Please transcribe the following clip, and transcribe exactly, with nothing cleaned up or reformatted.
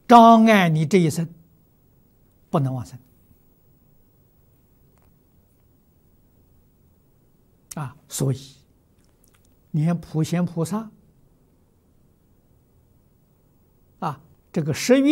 障碍你这一生不能往生啊！所以念普贤菩萨啊，这个十愿